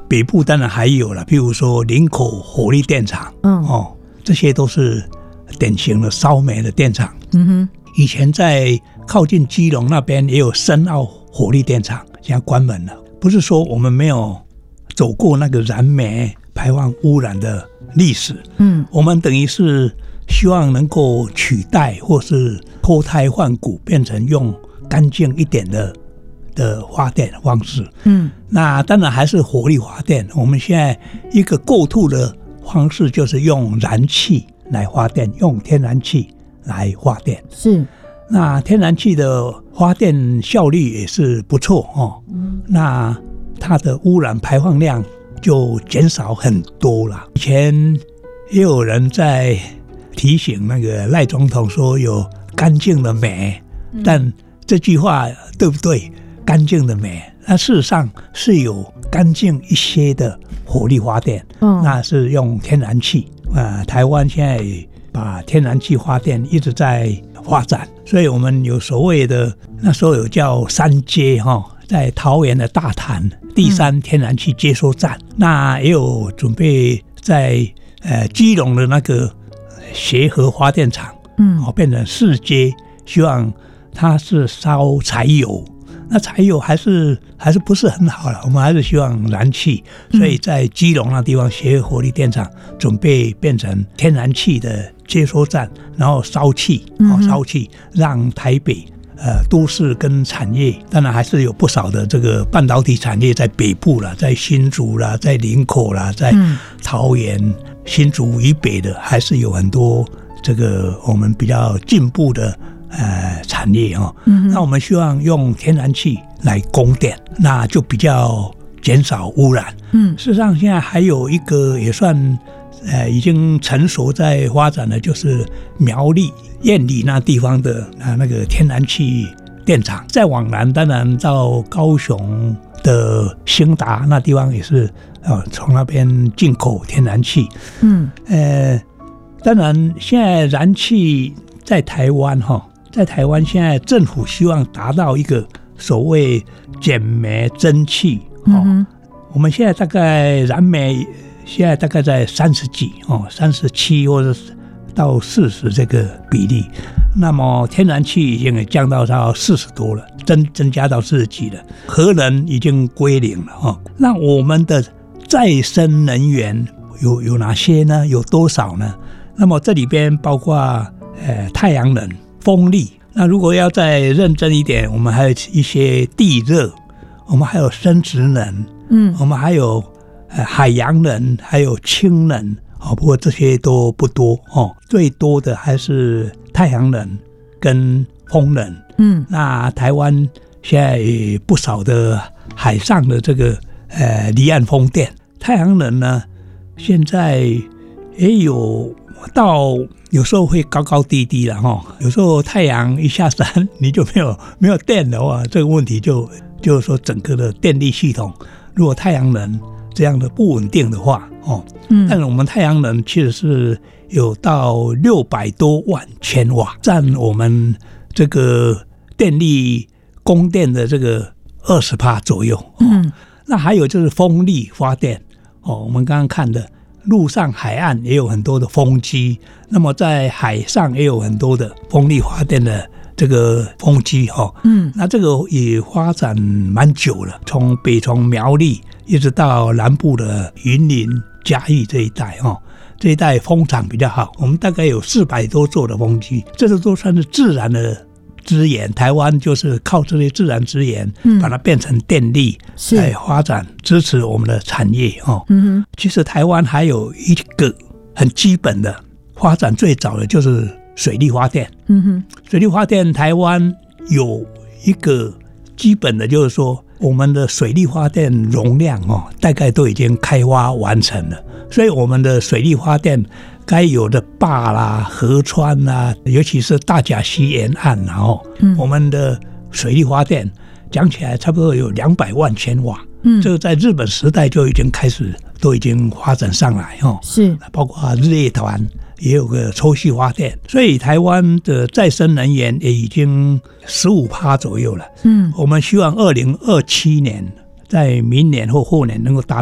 北部当然还有了，譬如说林口火力电厂，这些都是典型的烧煤的电厂。以前在靠近基隆那边也有深澳火力电厂，现在关门了。不是说我们没有走过那个燃煤排放污染的历史，我们等于是希望能够取代或是脱胎换骨，变成用干净一点的发电方式。那当然还是火力发电。我们现在一个构筑的方式就是用燃气来发电，用天然气来发电。 是， 那天然气的发电效率也是不错那它的污染排放量就减少很多了。以前也有人在提醒那个赖总统说有干净的煤，但这句话对不对？干净的煤，那事实上是有干净一些的火力发电，那是用天然气。台湾现在把天然气发电一直在发展，所以我们有所谓的那时候有叫三接在桃园的大潭第3天然气接收站，那也有准备在基隆的那个协和发电厂，变成4接，希望它是烧柴油。那柴油还是不是很好了，我们还是希望燃气，所以在基隆那地方协和火力电厂准备变成天然气的接收站，然后烧气，让台北都市跟产业，当然还是有不少的这个半导体产业在北部啦，在新竹啦，在林口啦，在桃园、新竹以北的，还是有很多这个我们比较进步的产业那我们希望用天然气来供电，那就比较减少污染。事实上现在还有一个也算已经成熟在发展的，就是苗栗燕里那地方的那个天然气电厂，再往南当然到高雄的兴达那地方也是从那边进口天然气。当然现在燃气在台湾现在政府希望达到一个所谓减煤增气我们现在大概燃煤现在大概在30几37或者到40这个比例，那么天然气已经也降到40多了，增加到40几了，核能已经归零了那我们的再生能源有哪些呢？有多少呢？那么这里边包括太阳能、风力，那如果要再认真一点，我们还有一些地热，我们还有生质能，我们还有海洋能，还有氢能不过这些都不多最多的还是太阳能跟风能。那台湾现在也不少的海上的这个离岸风电，太阳能呢，现在也有到有时候会高高低低了有时候太阳一下山你就没有电的话，这个问题就是说整个的电力系统，如果太阳能这样的不稳定的话但是我们太阳能其实是有到600多万千瓦，占我们这个电力供电的这个20% 左右那还有就是风力发电我们刚刚看的陆上海岸也有很多的风机，那么在海上也有很多的风力发电的这个风机那这个也发展蛮久了，从苗栗一直到南部的云林、嘉义这一带这一带风场比较好，我们大概有400多座的风机，这都算是自然的资源，台湾就是靠这些自然资源把它变成电力来发展，支持我们的产业其实台湾还有一个很基本的发展，最早的就是水力发电水力发电台湾有一个基本的，就是说我们的水力发电容量大概都已经开发完成了，所以我们的水力发电该有的坝啦、河川啦，尤其是大甲溪沿岸我们的水力发电讲起来差不多有200万千瓦这个在日本时代就已经开始都已经发展上来是包括日月潭也有个抽蓄发电，所以台湾的再生能源也已经15% 左右了我们希望2027年在明年或后年能够达